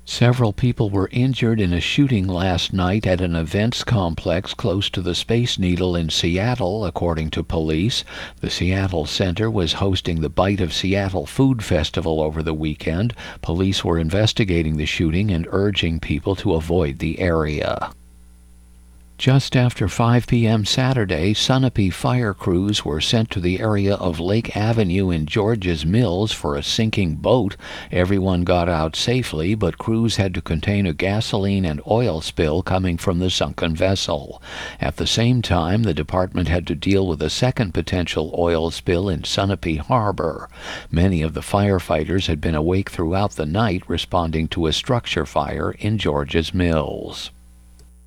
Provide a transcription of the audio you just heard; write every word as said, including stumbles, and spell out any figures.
Several people were injured in a shooting last night at an events complex close to the Space Needle in Seattle, according to police. The Seattle Center was hosting the Bite of Seattle Food Festival over the weekend. Police were investigating the shooting and urging people to avoid the area. Just after five p.m. Saturday, Sunapee fire crews were sent to the area of Lake Avenue in Georges Mills for a sinking boat. Everyone got out safely, but crews had to contain a gasoline and oil spill coming from the sunken vessel. At the same time, the department had to deal with a second potential oil spill in Sunapee Harbor. Many of the firefighters had been awake throughout the night responding to a structure fire in Georges Mills.